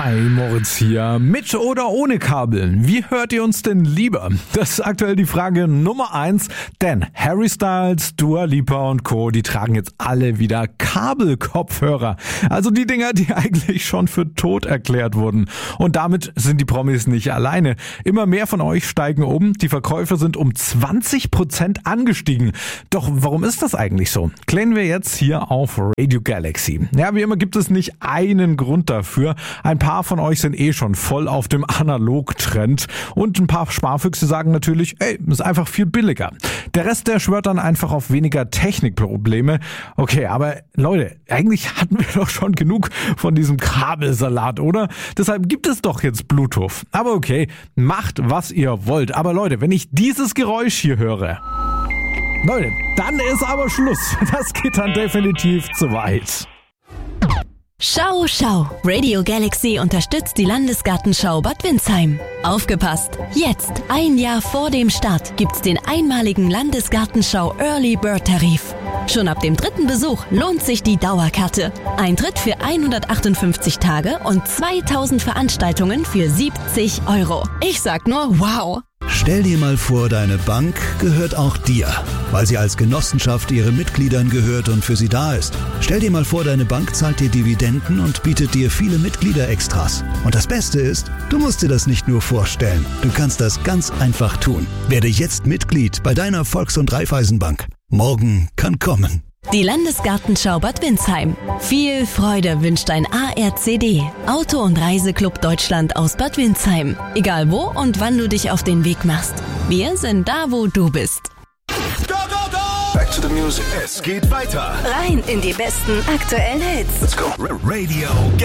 Hi, Moritz hier. Mit oder ohne Kabel? Wie hört ihr uns denn lieber? Das ist aktuell die Frage Nummer 1, denn Harry Styles, Dua Lipa und Co., die tragen jetzt alle wieder Kabelkopfhörer. Also die Dinger, die eigentlich schon für tot erklärt wurden. Und damit sind die Promis nicht alleine. Immer mehr von euch steigen um. Die Verkäufe sind um 20% angestiegen. Doch warum ist das eigentlich so? Klären wir jetzt hier auf Radio Galaxy. Ja, wie immer gibt es nicht einen Grund dafür. Ein paar von euch sind schon voll auf dem Analog-Trend und ein paar Sparfüchse sagen natürlich, ist einfach viel billiger. Der Rest, der schwört dann einfach auf weniger Technikprobleme. Okay, aber Leute, eigentlich hatten wir doch schon genug von diesem Kabelsalat, oder? Deshalb gibt es doch jetzt Bluetooth. Aber okay, macht was ihr wollt. Aber Leute, wenn ich dieses Geräusch hier höre, Leute, dann ist aber Schluss. Das geht dann definitiv zu weit. Schau, schau! Radio Galaxy unterstützt die Landesgartenschau Bad Windsheim. Aufgepasst! Jetzt, ein Jahr vor dem Start, gibt's den einmaligen Landesgartenschau Early Bird Tarif. Schon ab dem 3. Besuch lohnt sich die Dauerkarte. Eintritt für 158 Tage und 2000 Veranstaltungen für 70 €. Ich sag nur wow! Stell dir mal vor, deine Bank gehört auch dir, weil sie als Genossenschaft ihren Mitgliedern gehört und für sie da ist. Stell dir mal vor, deine Bank zahlt dir Dividenden und bietet dir viele Mitgliederextras. Und das Beste ist, du musst dir das nicht nur vorstellen, du kannst das ganz einfach tun. Werde jetzt Mitglied bei deiner Volks- und Raiffeisenbank. Morgen kann kommen. Die Landesgartenschau Bad Windsheim. Viel Freude wünscht ein ARCD, Auto- und Reiseclub Deutschland aus Bad Windsheim. Egal wo und wann du dich auf den Weg machst. Wir sind da, wo du bist. Go, go, go! Back to the music. Es geht weiter. Rein in die besten aktuellen Hits. Let's go. Radio